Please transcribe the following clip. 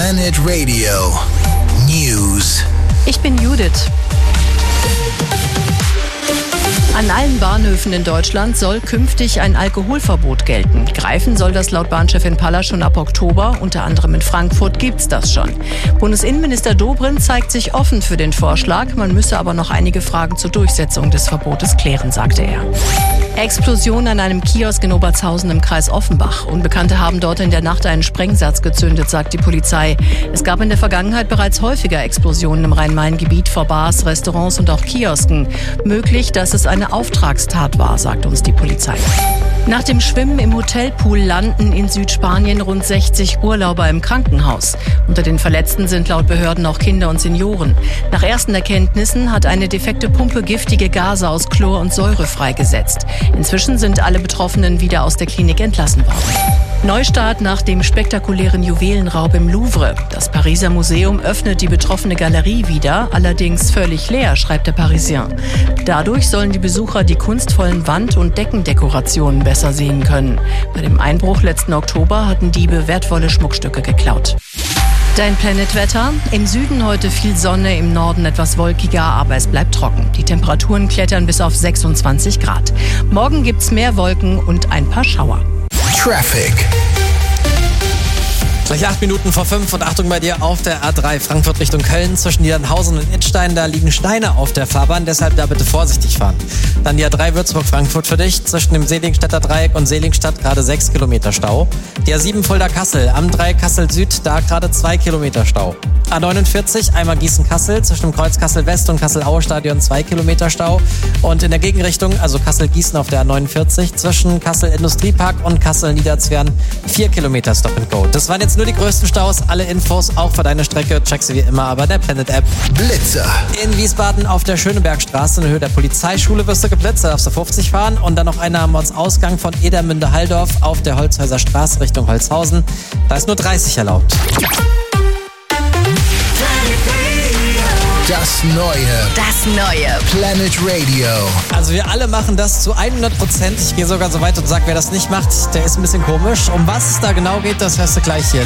Planet Radio News. Ich bin Judith. An allen Bahnhöfen in Deutschland soll künftig ein Alkoholverbot gelten. Greifen soll das laut Bahnchefin Paller schon ab Oktober. Unter anderem in Frankfurt gibt's das schon. Bundesinnenminister Dobrindt zeigt sich offen für den Vorschlag. Man müsse aber noch einige Fragen zur Durchsetzung des Verbotes klären, sagte er. Explosion an einem Kiosk in Obertshausen im Kreis Offenbach. Unbekannte haben dort in der Nacht einen Sprengsatz gezündet, sagt die Polizei. Es gab in der Vergangenheit bereits häufiger Explosionen im Rhein-Main-Gebiet vor Bars, Restaurants und auch Kiosken. Möglich, dass es eine Auftragstat war, sagt uns die Polizei. Nach dem Schwimmen im Hotelpool landen in Südspanien rund 60 Urlauber im Krankenhaus. Unter den Verletzten sind laut Behörden auch Kinder und Senioren. Nach ersten Erkenntnissen hat eine defekte Pumpe giftige Gase aus Chlor und Säure freigesetzt. Inzwischen sind alle Betroffenen wieder aus der Klinik entlassen worden. Neustart nach dem spektakulären Juwelenraub im Louvre. Das Pariser Museum öffnet die betroffene Galerie wieder, allerdings völlig leer, schreibt der Parisien. Dadurch sollen die Besucher die kunstvollen Wand- und Deckendekorationen besser sehen können. Bei dem Einbruch letzten Oktober hatten Diebe wertvolle Schmuckstücke geklaut. Dein Planet-Wetter. Im Süden heute viel Sonne, im Norden etwas wolkiger, aber es bleibt trocken. Die Temperaturen klettern bis auf 26 Grad. Morgen gibt's mehr Wolken und ein paar Schauer. Traffic. Gleich 8 Minuten vor 5 und Achtung bei dir auf der A3 Frankfurt Richtung Köln zwischen Niedernhausen und Idstein. Da liegen Steine auf der Fahrbahn, deshalb da bitte vorsichtig fahren. Dann die A3 Würzburg-Frankfurt für dich zwischen dem Seligenstädter Dreieck und Seligenstadt gerade 6 Kilometer Stau. Die A7 Fulda-Kassel am Dreieck Kassel-Süd, da gerade 2 Kilometer Stau. A49 einmal Gießen-Kassel zwischen dem Kreuz Kassel-West und Kassel-Aue-Stadion 2 Kilometer Stau. Und in der Gegenrichtung, also Kassel-Gießen auf der A49 zwischen Kassel-Industriepark und Kassel-Niederzwern 4 Kilometer Stop and Go. Das waren jetzt nur die größten Staus. Alle Infos auch für deine Strecke checkst du wie immer aber der Planet-App. Blitzer. In Wiesbaden auf der Schönebergstraße in der Höhe der Polizeischule wirst du geblitzt, da darfst du 50 fahren. Und dann noch einer am Ortsausgang von Edermünde-Halldorf auf der Holzhäuser Straße Richtung Holzhausen. Da ist nur 30 erlaubt. Das neue Planet Radio. Also wir alle machen das zu 100%. Ich gehe sogar so weit und sage, wer das nicht macht, der ist ein bisschen komisch. Um was es da genau geht, das hörst du gleich hier.